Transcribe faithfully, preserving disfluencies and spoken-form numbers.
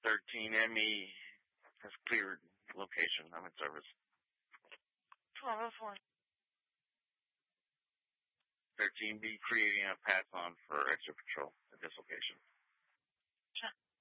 thirteen M E has cleared location. I'm in service. twelve oh four. thirteen B creating a pass on for extra patrol at this location. Check.